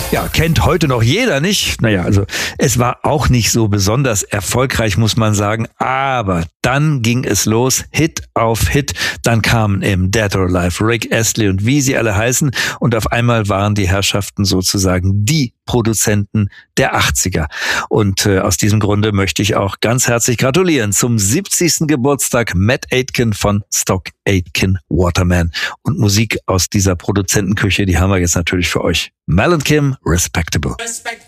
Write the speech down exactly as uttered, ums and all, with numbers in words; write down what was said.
Ja, kennt heute noch jeder nicht. Naja, also es war auch nicht so besonders erfolgreich, muss man sagen. Aber dann ging es los, Hit auf Hit. Dann kamen eben Dead or Alive, Rick Astley und wie sie alle heißen. Und auf einmal waren die Herrschaften sozusagen die Produzenten der achtziger. Und äh, aus diesem Grunde möchte ich auch ganz herzlich gratulieren zum siebzigsten Geburtstag Matt Aitken von Stock Aitken Waterman. Und Musik aus dieser Produzentenküche, die haben wir jetzt natürlich für euch. Mel und Kim, Respectable. Respect.